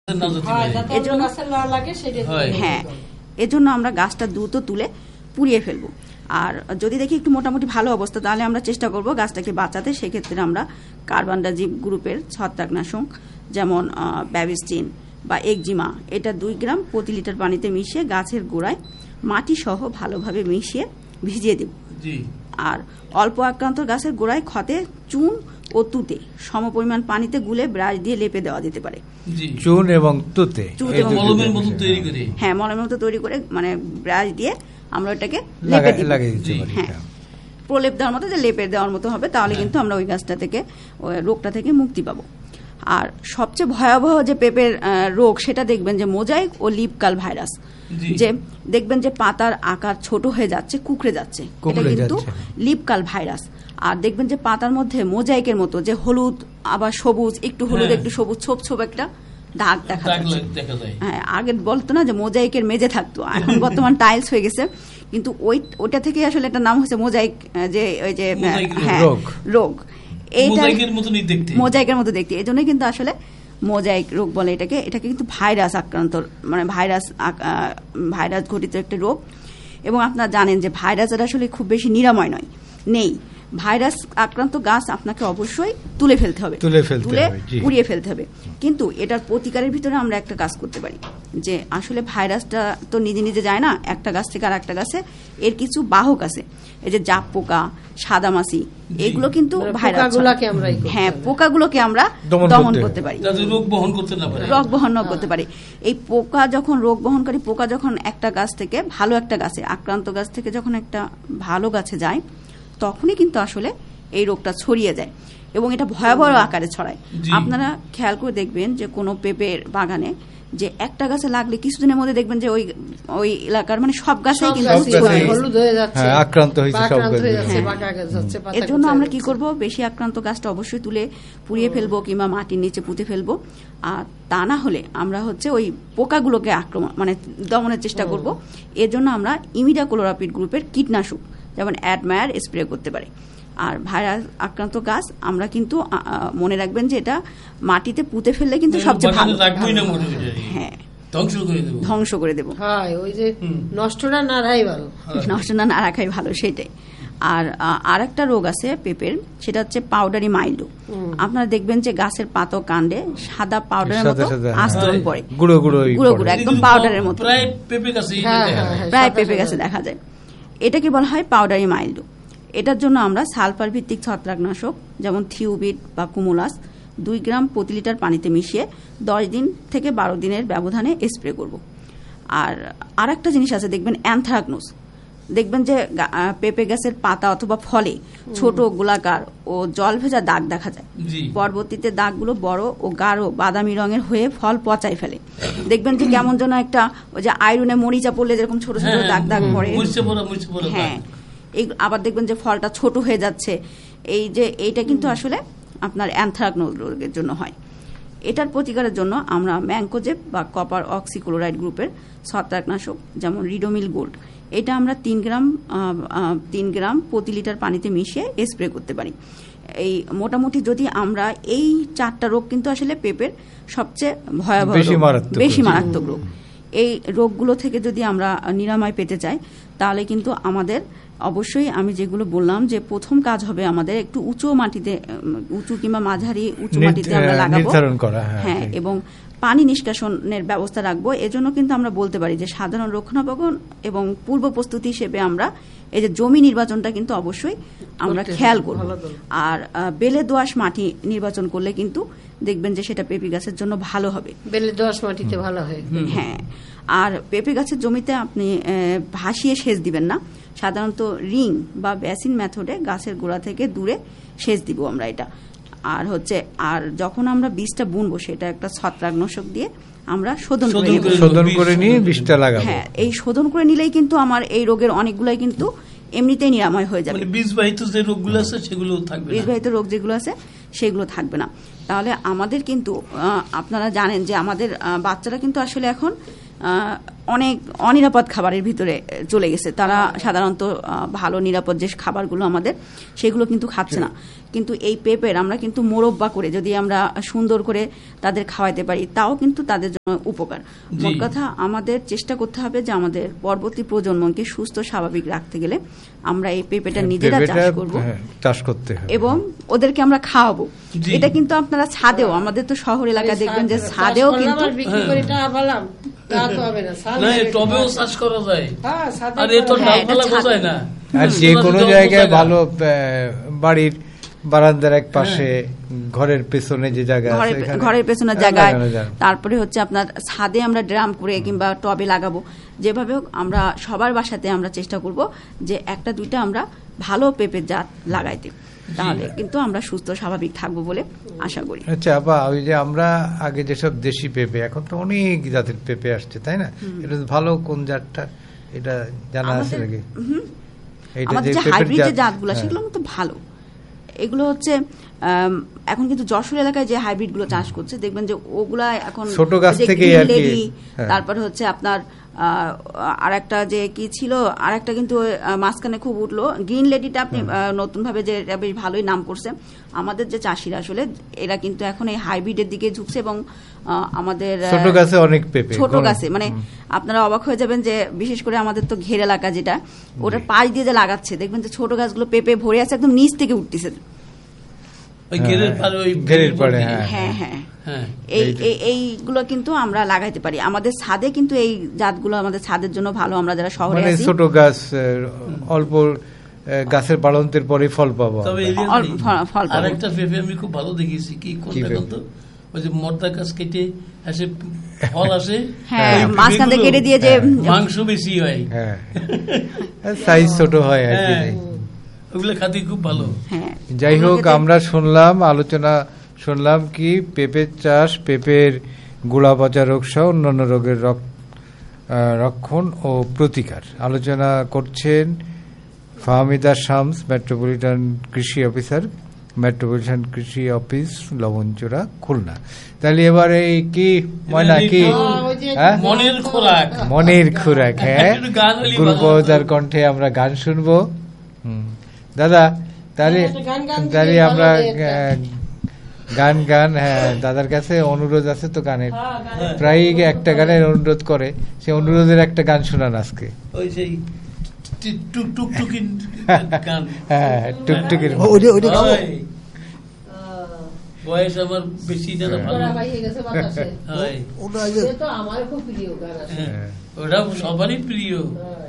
হ্যাঁ, এজন্য আমরা গাছটা দ্রুত তুলে পুড়িয়ে ফেলবো। আর যদি দেখি একটু মোটামুটি ভালো অবস্থা, তাহলে আমরা চেষ্টা করব গাছটাকে বাঁচাতে। সেক্ষেত্রে আমরা কার্বানডাজিম গ্রুপের ছত্রাকনাশক যেমন ব্যাবিস্টিন বা একজিমা, এটা 2 গ্রাম প্রতি লিটার পানিতে মিশিয়ে গাছের গোড়ায় মাটি সহ ভালোভাবে মিশিয়ে ভিজিয়ে দেব। আর অল্প আক্রান্ত গাছের গোড়ায় ক্ষতে চুন ও তুতে সমপরিমাণ পানিতে গুলে ব্রাশ দিয়ে লেপে দেওয়া যেতে পারে। চুন এবং তুতে মলমের মতো তৈরি করে, হ্যাঁ, মলমের মতো তৈরি করে মানে ব্রাশ দিয়ে আমরা ওটাকে লেপে দিব। হ্যাঁ, প্রলেপ দেওয়ার মতো, যে লেপে দেওয়ার মতো হবে, তাহলে কিন্তু আমরা ওই গাছটা থেকে, ওই রোগটা থেকে মুক্তি পাবো। আর সবচেয়ে ভয়াবহ যে পেঁপের রোগ, সেটা দেখবেন যে মোজাইক ও লিপকাল ভাইরাস। যে দেখবেন যে পাতার আকার ছোট হয়ে যাচ্ছে, কুকড়ে যাচ্ছে, এটা কিন্তু লিপকাল ভাইরাস। আর দেখবেন যে পাতার মধ্যে মোজাইকের মতো যে হলুদ আবার সবুজ, একটু হলুদ একটু সবুজ, ছোপ ছোপ একটা দাগ দেখা যায়। হ্যাঁ, আগে বলতো না যে মোজাইকের মেঝে থাকতো, এখন বর্তমান টাইলস হয়ে গেছে, কিন্তু ওইটা থেকে আসলে একটা নাম হচ্ছে মোজাইক, যে ওই যে হ্যাঁ রোগ, মোজাইকের মতো দেখতে, এই জন্যই কিন্তু আসলে মোজাইক রোগ বলে এটাকে। এটাকে কিন্তু ভাইরাস আক্রান্ত, মানে ভাইরাস ঘটিত একটা রোগ। এবং আপনারা জানেন যে ভাইরাসের আসলে খুব বেশি নিরাময় নেই। ভাইরাস আক্রান্ত গাছ আপনাকে অবশ্যই তুলে ফেলতে হবে, পুড়িয়ে ফেলতে হবে। কিন্তু এটার প্রতিকারের ভিতরে আমরা একটা কাজ করতে পারি, যে আসলে ভাইরাসটা তো নিজে নিজে যায় না একটা গাছ থেকে আর একটা গাছে, এর কিছু বাহক আছে। এই যে জাপ পোকা, সাদামাছি, এগুলো কিন্তু পোকাগুলোকে আমরা দমন করতে পারি, রোগ বহন করতে পারি। এই পোকা যখন রোগ বহনকারী পোকা যখন একটা গাছ থেকে, ভালো একটা গাছে, আক্রান্ত গাছ থেকে যখন একটা ভালো গাছে যায়, তখনই কিন্তু আসলে এই রোগটা ছড়িয়ে যায় এবং এটা ভয়াবহ আকারে ছড়ায়। আপনারা খেয়াল করে দেখবেন যে কোনো পেঁপের বাগানে যে একটা গাছে লাগলে কিছুদিনের মধ্যে দেখবেন যে ওই এলাকার মানে সব গাছে কিন্তু আক্রান্ত হয়েছে। এর জন্য আমরা কি করব, বেশি আক্রান্ত গাছটা অবশ্যই তুলে পুড়িয়ে ফেলবো কিংবা মাটির নিচে পুঁতে ফেলবো। আর তা না হলে আমরা ওই পোকাগুলোকে মানে দমনের চেষ্টা করব। এর জন্য আমরা ইমিডাক্লোপিড গ্রুপের কীটনাশক যেমন অ্যাডমায়ার স্প্রে করতে পারি। আর ভাইরাস আক্রান্ত গাছ আমরা কিন্তু মনে রাখবেন যে এটা মাটিতে পুঁতে ফেললে কিন্তু সবচেয়ে ভালো, হ্যাঁ, ধ্বংস করে দেব। নষ্ট না রাখাই ভালো, সেটাই। আর একটা রোগ আছে পেঁপের, সেটা হচ্ছে পাউডারি মাইল্ডু। আপনারা দেখবেন যে গাছের পাতা কাণ্ডে সাদা পাউডারের মতো আস্তরণ পড়ে, গুঁড়ো গুঁড়ো একদম পাউডারের মতো, প্রায় পেঁপে গাছে দেখা যায়। এটাকে বলা হয় পাউডারি মাইল্ডু। এটার জন্য আমরা সালফার ভিত্তিক ছত্রাকনাশক যেমন থিওবিট বা কুমুলাস 2 গ্রাম প্রতি লিটার পানিতে মিশিয়ে 10 দিন থেকে 12 দিনের ব্যবধানে স্প্রে করব। আর একটা জিনিস আছে, দেখবেন অ্যানথ্রাকনোস। দেখবেন যে পেঁপে গাছের পাতা অথবা ফলে ছোট গোলাকার ও জল ভেজা দাগ দেখা যায়। পরবর্তীতে দাগগুলো বড় ও গাঢ় বাদামি রঙের হয়ে ফল পচাই ফেলে। দেখবেন যে কেমন যেন একটা, ওই যে আয়রনে মরিচা পড়লে যেরকম ছোট ছোট দাগ পড়ে, হ্যাঁ, আবার দেখবেন যে ফলটা ছোট হয়ে যাচ্ছে। এইটা কিন্তু আসলে আপনার অ্যানথ্রাকনোজ রোগের জন্য হয়। এটার প্রতিকারের জন্য আমরা ম্যাঙ্কোজেব বা কপার অক্সিক্লোরাইড গ্রুপের ছত্রাকনাশক যেমন রিডোমিল গোল্ড, এটা আমরা 3 গ্রাম প্রতি লিটার পানিতে মিশিয়ে স্প্রে করতে পারি। এই মোটামুটি যদি আমরা এই 4টা রোগ কিন্তু আসলে পেঁপের সবচেয়ে ভয়াবহ, বেশি মারাত্মক রোগ। এই রোগগুলো থেকে যদি আমরা নিরাময় পেতে চাই, তাহলে কিন্তু আমাদের অবশ্যই আমি যেগুলো বললাম যে প্রথম কাজ হবে আমাদের একটু উঁচু মাটিতে, উঁচু কিংবা মাঝারি উঁচু মাটিতে আমরা লাগাবো, হ্যাঁ, এবং পানি নিষ্কাশনের ব্যবস্থা রাখবো। এজন্য কিন্তু আমরা বলতে পারি যে সাধারণ রক্ষণাবেক্ষণ এবং পূর্ব প্রস্তুতি হিসেবে আমরা এই যে জমি নির্বাচনটা কিন্তু অবশ্যই আমরা খেয়াল করব। আর বেলে দোআঁশ মাটি নির্বাচন করলে কিন্তু দেখবেন যে সেটা পেঁপে গাছের জন্য ভালো হবে। বেলে দোআঁশ মাটিতে ভালো হয়, হ্যাঁ। আর পেঁপে গাছের জমিতে আপনি ভাসিয়ে সেচ দিবেন না, সাধারণত রিং বা বেসিন মেথডে গাছের গোড়া থেকে দূরে সেচ দিব আমরা এটা। আর যখন আমরা বীজটা বুনবো, সেটা একটা ছত্রাকনাশক দিয়ে আমরা শোধন করে নিয়ে বীজটা লাগাবো। হ্যাঁ, এই শোধন করে নিলেই কিন্তু আমার এই রোগের অনেকগুলাই কিন্তু এমনিতেই নিরাময় হয়ে যাবে। বীজবাহিত যে রোগগুলো আছে সেগুলো থাকবে না, বীজবাহিত রোগ যেগুলো আছে সেগুলো থাকবে না। তাহলে আমাদের কিন্তু আপনারা জানেন যে আমাদের বাচ্চারা কিন্তু আসলে এখন অনেক অনিরাপদ খাবারের ভিতরে চলে গেছে। তারা সাধারণত ভালো নিরাপদ যে খাবারগুলো আমাদের সেগুলো কিন্তু খাচ্ছে না। কিন্তু এই পেঁপের আমরা কিন্তু মোরব্বা করে যদি আমরা সুন্দর করে তাদের খাওয়াইতে পারি তাও কিন্তু তাদের জন্য উপকার। মোট কথা আমাদের চেষ্টা করতে হবে যে আমাদের পরবর্তী প্রজন্মকে সুস্থ স্বাভাবিক রাখতে গেলে আমরা এই পেঁপেটা নিজেরা চাষ করতে হবে এবং ওদেরকে আমরা খাওয়াবো। এটা কিন্তু আপনারা ছাদেও, আমাদের তো শহর এলাকায় দেখবেন যে ছাদেও কিন্তু আর যে কোনো জায়গায় ভালো বাড়ির বারান্দার এক পাশে ঘরের পেছনে যে জায়গা আছে, ঘরের পেছনের জায়গায়, তারপরে হচ্ছে আপনার ছাদে আমরা ড্রাম করে কিংবা টবে লাগাবো। যেভাবে আমরা সবার বাসাতে আমরা চেষ্টা করব যে একটা দুইটা আমরা ভালো পেঁপের জাত লাগাইতে, তাহলে কিন্তু আমরা সুস্থ স্বাভাবিক থাকবো বলে আশা করি। আচ্ছা আপা, ওই যে আমরা আগে যেসব দেশি পেঁপে, এখন তো অনেক জাতের পেঁপে আসছে তাই না? এটা ভালো কোন জাতটা এটা জানা আছে নাকি? আমাদের যে হাইব্রিড যে জাতগুলো সেগুলো কিন্তু ভালো। এগুলো হচ্ছে এখন কিন্তু যশোর এলাকায় যে হাইব্রিড গুলো চাষ করছে দেখবেন যে ওগুলা এখন ছোট গাছ থেকে তারপরে হচ্ছে আপনার আর একটা যে কি ছিল, আর একটা কিন্তু মাঝখানে খুব উঠলো গ্রিন লেডিটা, আপনি নতুন ভাবে যে বেশ ভালোই নাম করছে। আমাদের যে চাষিরা আসলে এরা কিন্তু এখন এই হাইব্রিডের দিকে ঝুঁকছে এবং আমাদের ছোট গাছে অনেক পেঁপে, ছোট গাছে মানে আপনারা অবাক হয়ে যাবেন যে বিশেষ করে আমাদের তো ঘের এলাকা যেটা, ওটার পাশ দিয়ে যে লাগাচ্ছে দেখবেন যে ছোট গাছগুলো পেঁপে ভরে আছে, একদম নিচ থেকে উঠতেছে। এইগুলো কিন্তু আমরা লাগাইতে পারি আমাদের ছাদে, কিন্তু এই জাতগুলো আমাদের ছাদের জন্য ভালো। আমরা যারা শহরে আছি ছোট গাছ অল্প গাছের বাড়ন্তের পরে ফল পাবো। আরেকটা পেঁপে আমি খুব ভালো দেখেছি, কি কোনটা ওই যে মর্দা গাছ কেটে আসে ফল আসে, মাঝখান থেকে কেটে দিয়ে যে মাংস বেশি হয়, সাইজ ছোট হয় আর কি, ওগুলো খাতে খুব ভালো। যাই হোক, আমরা আলোচনা শুনলাম কি পেঁপের চাষ, পেঁপের গোড়া পচা রোগ সহ অন্যান্য রোগের রক্ষণ ও প্রতিকার। আলোচনা করছেন ফাহমিদা শামস, মেট্রোপলিটন কৃষি অফিসার, মেট্রোপলিটন কৃষি অফিস, লবণচূড়া, খুলনা। তাহলে এবারে কি ময়না কি মনের খোরাক, হ্যাঁ, গুরুপদার কণ্ঠে আমরা গান শুনবো। দাদা তাহলে আমরা গান হ্যাঁ, দাদার কাছে অনুরোধ আছে তো গানের, প্রায় একটা গানের অনুরোধ করে, সে অনুরোধের একটা গান শোনান আজকে। টুকটুকির বয়স আমার বেশি না, ওটা সবারই প্রিয়।